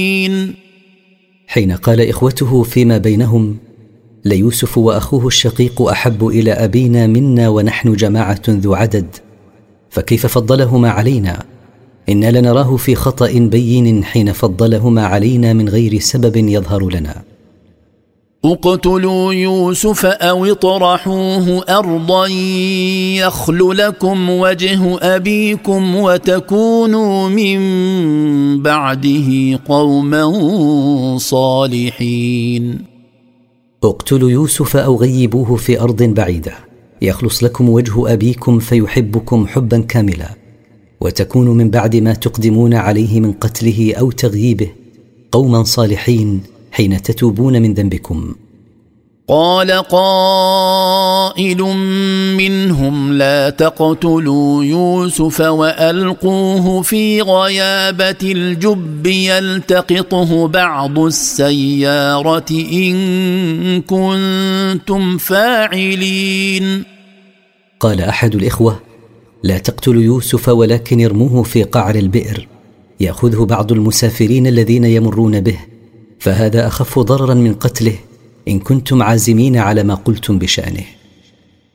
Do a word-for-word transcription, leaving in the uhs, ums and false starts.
حين قال إخوته فيما بينهم: ليوسف وأخوه الشقيق أحب إلى أبينا منا ونحن جماعة ذو عدد، فكيف فضلهما علينا؟ إنا لنراه في خطأ بين حين فضلهما علينا من غير سبب يظهر لنا. اقتلوا يوسف أو اطرحوه أرضا يخل لكم وجه أبيكم وتكونوا من بعده قوما صالحين. اقتلوا يوسف أو غيبوه في أرض بعيدة يخلص لكم وجه أبيكم فيحبكم حبا كاملا، وتكونوا من بعد ما تقدمون عليه من قتله أو تغييبه قوما صالحين حين تتوبون من ذنبكم. قال قائل منهم: لا تقتلوا يوسف وألقوه في غيابة الجب يلتقطه بعض السيارة إن كنتم فاعلين. قال أحد الإخوة: لا تقتلوا يوسف ولكن ارموه في قعر البئر يأخذه بعض المسافرين الذين يمرون به، فهذا أخف ضررا من قتله إن كنتم عازمين على ما قلتم بشأنه.